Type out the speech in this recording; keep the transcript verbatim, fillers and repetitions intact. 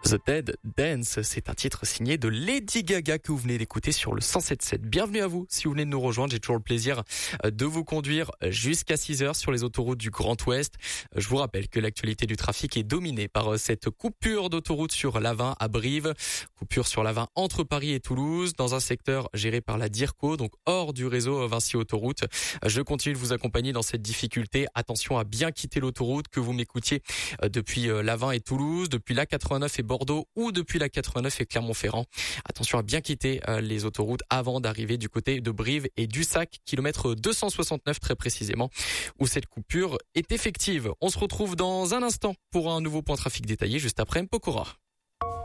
The Dead Dance, c'est un titre signé de Lady Gaga que vous venez d'écouter sur le cent sept sept. Bienvenue à vous si vous venez de nous rejoindre. J'ai toujours le plaisir de vous conduire jusqu'à six heures sur les autoroutes du Grand Ouest. Je vous rappelle que l'actualité du trafic est dominée par cette coupure d'autoroute sur l'A vingt à Brive. Coupure sur l'A vingt entre Paris et Toulouse dans un secteur géré par la DIRCO, donc hors du réseau Vinci Autoroute. Je continue de vous accompagner dans cette difficulté. Attention à bien quitter l'autoroute, que vous m'écoutiez depuis l'A vingt et Toulouse, depuis l'A quatre-vingt-neuf et Bordeaux ou depuis l'A quatre-vingt-neuf et Clermont-Ferrand. Attention à bien quitter les autoroutes avant d'arriver du côté de Brive et d'Ussac, kilomètre deux cent soixante-neuf très précisément, où cette coupure est effective. On se retrouve dans un instant pour un nouveau point trafic détaillé juste après Mpokora.